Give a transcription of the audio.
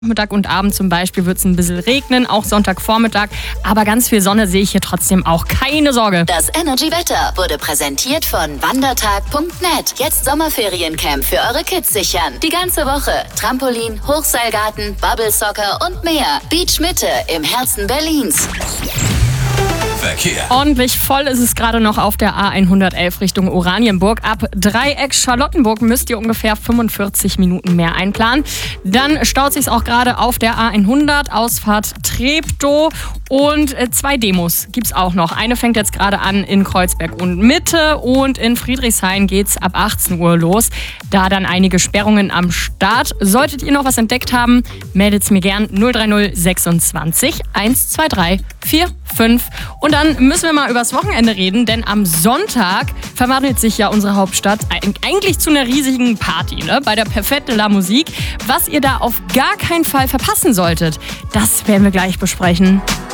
Mittag und Abend zum Beispiel wird es ein bisschen regnen, auch Sonntagvormittag. Aber ganz viel Sonne sehe ich hier trotzdem auch. Keine Sorge. Das Energy-Wetter wurde präsentiert von Wandertag.net. Jetzt Sommerferiencamp für eure Kids sichern. Die ganze Woche. Trampolin, Hochseilgarten, Bubble Soccer und mehr. Beach Mitte im Herzen Berlins. Verkehr. Ordentlich voll ist es gerade noch auf der A111 Richtung Oranienburg. Ab Dreieck Charlottenburg müsst ihr ungefähr 45 Minuten mehr einplanen. Dann staut sich auch gerade auf der A100 Ausfahrt Treptow und 2 Demos gibt's auch noch. Eine fängt jetzt gerade an in Kreuzberg und Mitte und in Friedrichshain geht's ab 18 Uhr los. Da dann einige Sperrungen am Start. Solltet ihr noch was entdeckt haben, meldet's mir gern 030 26 123 45. Und dann müssen wir mal übers Wochenende reden, denn am Sonntag verwandelt sich ja unsere Hauptstadt eigentlich zu einer riesigen Party, ne? Bei der Perfect de la Musique. Was ihr da auf gar keinen Fall verpassen solltet, das werden wir gleich besprechen.